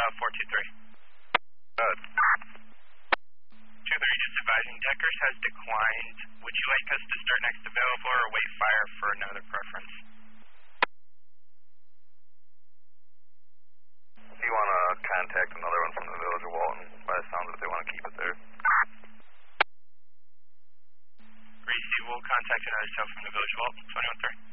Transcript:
423. Good. 230, just advising Deckers has declined. Would you like us to start next available or wait fire for another preference? You want to contact another one from the Village of Walton, by the sound of it, they want to keep it there. Reese, we'll contact another cell from the Village of Walton, 213.